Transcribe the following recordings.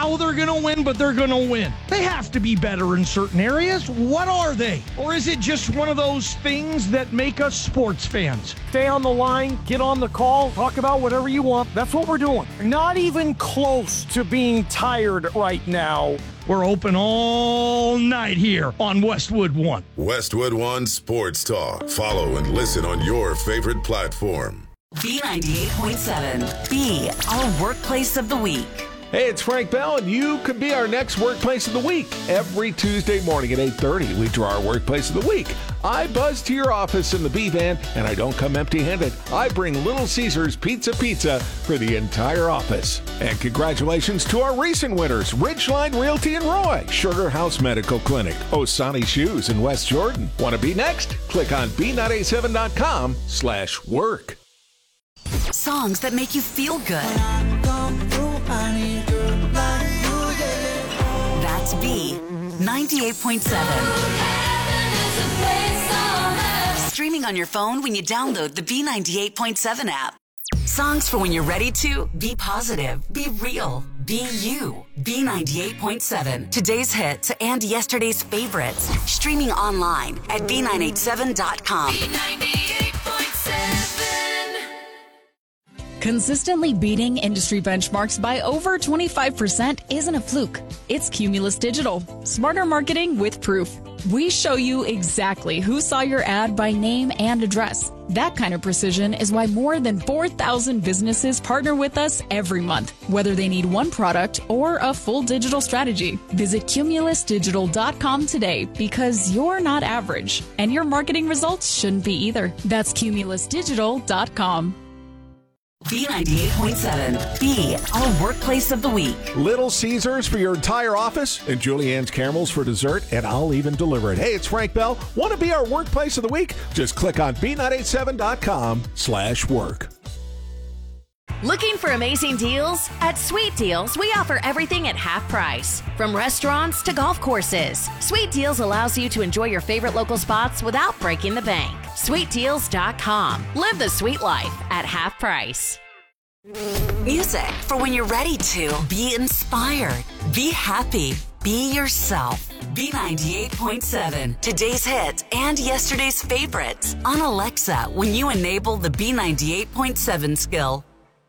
how they're going to win, but they're going to win. They have to be better in certain areas. What are they? Or is it just one of those things that make us sports fans? Stay on the line, get on the call, talk about whatever you want. That's what we're doing. Not even close to being tired right now. We're open all night here on Westwood One. Westwood One Sports Talk. Follow and listen on your favorite platform. B98.7. Be our workplace of the week. Hey, it's Frank Bell, and you could be our next Workplace of the Week. Every Tuesday morning at 8:30, we draw our Workplace of the Week. I buzz to your office in the B-Van, and I don't come empty-handed. I bring Little Caesars Pizza for the entire office. And congratulations to our recent winners, Ridgeline Realty in Roy, Sugar House Medical Clinic, Osani Shoes in West Jordan. Want to be next? Click on b987.com/work. Songs that make you feel good. That's B98.7. Streaming on your phone when you download the B98.7 app. Songs for when you're ready to be positive, be real, be you. B98.7. Today's hits and yesterday's favorites. Streaming online at B987.com. B98.7. Consistently beating industry benchmarks by over 25% isn't a fluke. It's Cumulus Digital. Smarter marketing with proof. We show you exactly who saw your ad by name and address. That kind of precision is why more than 4,000 businesses partner with us every month, whether they need one product or a full digital strategy. Visit cumulusdigital.com today because you're not average, and your marketing results shouldn't be either. That's cumulusdigital.com. B98.7. Be our workplace of the week. Little Caesars for your entire office, and Julianne's caramels for dessert, and I'll even deliver it. Hey, it's Frank Bell. Want to be our workplace of the week? Just click on b987.com/work. Looking for amazing deals? At Sweet Deals, we offer everything at half price. From restaurants to golf courses, Sweet Deals allows you to enjoy your favorite local spots without breaking the bank. SweetDeals.com. Live the sweet life at half price. Music for when you're ready to be inspired, be happy, be yourself. B98.7. Today's hits and yesterday's favorites on Alexa when you enable the B98.7 skill.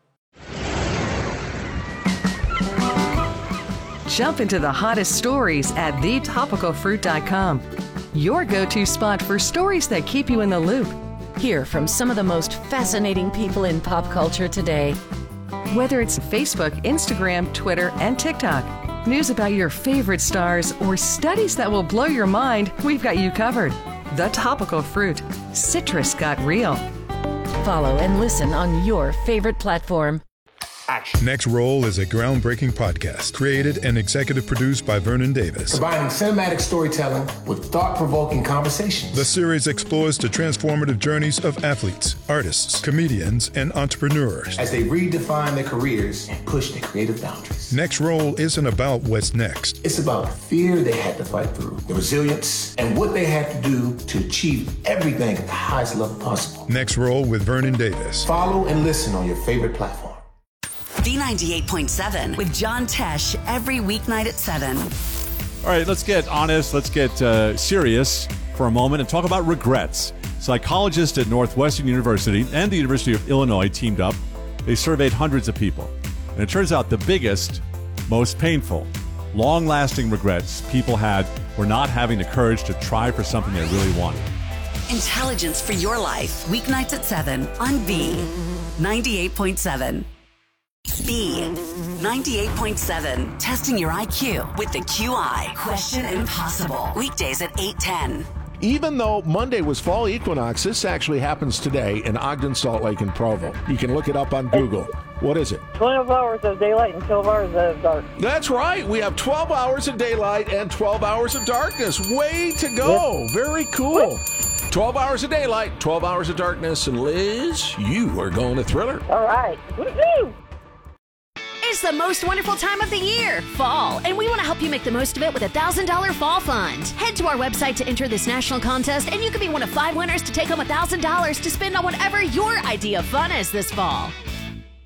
Jump into the hottest stories at thetopicalfruit.com. Your go-to spot for stories that keep you in the loop. Hear from some of the most fascinating people in pop culture today. Whether it's Facebook, Instagram, Twitter, and TikTok, news about your favorite stars, or studies that will blow your mind, we've got you covered. The Topical Fruit. Citrus got real. Follow and listen on your favorite platform. Next Roll is a groundbreaking podcast created and executive produced by Vernon Davis. Combining cinematic storytelling with thought-provoking conversations. The series explores the transformative journeys of athletes, artists, comedians, and entrepreneurs as they redefine their careers and push their creative boundaries. Next Roll isn't about what's next. It's about the fear they had to fight through, the resilience, and what they had to do to achieve everything at the highest level possible. Next Roll with Vernon Davis. Follow and listen on your favorite platform. B98.7 with John Tesh every weeknight at 7. All right, let's get honest. Let's get serious for a moment and talk about regrets. Psychologists at Northwestern University and the University of Illinois teamed up. They surveyed hundreds of people. And it turns out the biggest, most painful, long-lasting regrets people had were not having the courage to try for something they really wanted. Intelligence for your life. Weeknights at 7 on B98.7. B98.7. Testing your IQ with the QI. Question Impossible. Weekdays at 8:10. Even though Monday was fall equinox, this actually happens today in Ogden, Salt Lake, and Provo. You can look it up on Google. What is it? 12 hours of daylight and 12 hours of dark. That's right. We have 12 hours of daylight and 12 hours of darkness. Way to go. Yep. Very cool. 12 hours of daylight, 12 hours of darkness. And Liz, you are going to Thriller. All right. Woo-hoo! It's the most wonderful time of the year, fall, and we want to help you make the most of it with a $1,000 fall fund. Head to our website to enter this national contest, and you could be one of 5 winners to take home $1,000 to spend on whatever your idea of fun is this fall.